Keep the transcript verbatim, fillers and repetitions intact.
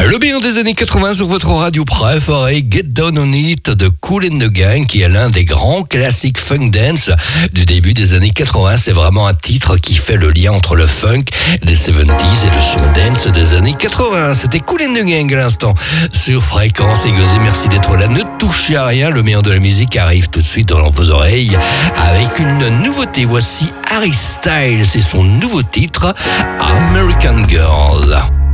Le meilleur des années quatre-vingts sur votre radio préférée, Get Down On It de Kool and the Gang, qui est l'un des grands classiques funk dance du début des années quatre-vingts. C'est vraiment un titre qui fait le lien entre le funk des soixante-dix et le son dance des années quatre-vingts. C'était Kool and the Gang à l'instant sur Fréquence Égosée. Merci d'être là. Ne touchez à rien. Le meilleur de la musique arrive tout de suite dans vos oreilles avec une nouveauté. Voici Harry Styles et son nouveau titre American Girl.